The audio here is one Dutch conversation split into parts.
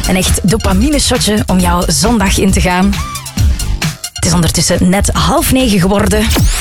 Een echt dopamine-shotje om jouw zondag in te gaan. Het is ondertussen net 8:30 geworden.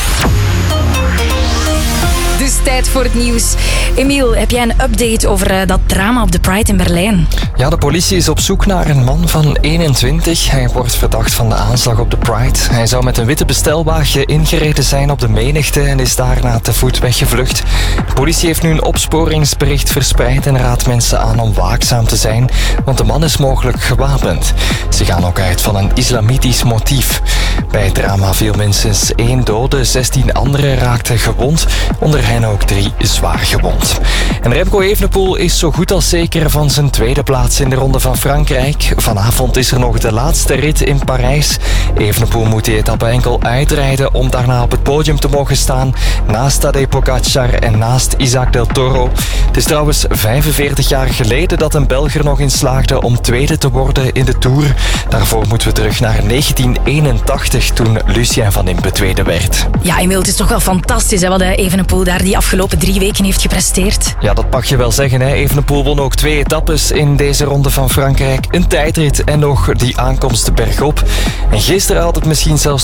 Dus tijd voor het nieuws. Emiel, heb jij een update over dat drama op de Pride in Berlijn? Ja, de politie is op zoek naar een man van 21. Hij wordt verdacht van de aanslag op de Pride. Hij zou met een witte bestelwagen ingereden zijn op de menigte en is daarna te voet weggevlucht. De politie heeft nu een opsporingsbericht verspreid en raadt mensen aan om waakzaam te zijn, want de man is mogelijk gewapend. Ze gaan ook uit van een islamitisch motief. Bij het drama viel minstens 1 dode, 16 anderen raakten gewond, onder hen ook 3 zwaar gewond. En Remco Evenepoel is zo goed als zeker van zijn tweede plaats in de Ronde van Frankrijk. Vanavond is er nog de laatste rit in Parijs. Evenepoel moet die etappe enkel uitrijden om daarna op het podium te mogen staan, naast Tadej Pogacar en naast Isaac Del Toro. Het is trouwens 45 jaar geleden dat een Belger nog in slaagde om tweede te worden in de Tour. Daarvoor moeten we terug naar 1981, toen Lucien van Impe tweede werd. Ja, Emiel, het is toch wel fantastisch hè, wat Evenepoel daar die afgelopen 3 weken heeft gepresteerd. Ja, dat mag je wel zeggen. Hè. Evenepoel won ook 2 etappes in deze Ronde van Frankrijk. Een tijdrit en nog die aankomst bergop. En gisteren had hij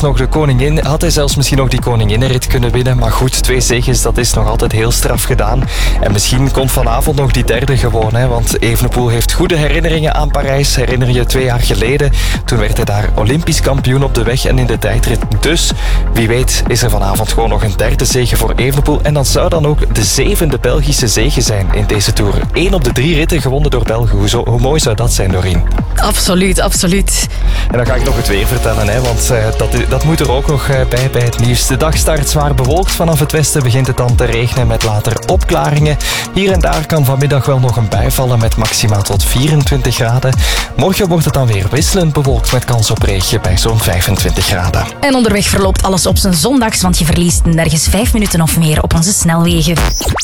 zelfs misschien nog die koninginnenrit kunnen winnen. Maar goed, 2 zeges, dat is nog altijd heel straf gedaan. En misschien komt vanavond nog die derde gewoon. Hè, want Evenepoel heeft goede herinneringen aan Parijs. Herinner je 2 jaar geleden? Toen werd hij daar Olympisch kampioen op de weg en in de tijdrit. Dus wie weet is er vanavond gewoon nog een derde zege voor Evenepoel. En dat zou dan ook de 7e Belgische zege zijn in deze Tour. 1 op de 3 ritten gewonnen door Belgen. Hoe mooi zou dat zijn, Doreen? Absoluut, absoluut. En dan ga ik nog het weer vertellen, hè, want dat moet er ook nog bij het nieuws. De dag start zwaar bewolkt. Vanaf het westen begint het dan te regenen met later opklaringen. Hier en daar kan vanmiddag wel nog een bui vallen met maximaal tot 24 graden. Morgen wordt het dan weer wisselend bewolkt met kans op regen bij zo'n 25 graden. En onderweg verloopt alles op zijn zondags, want je verliest nergens 5 minuten of meer op onze snelwegen.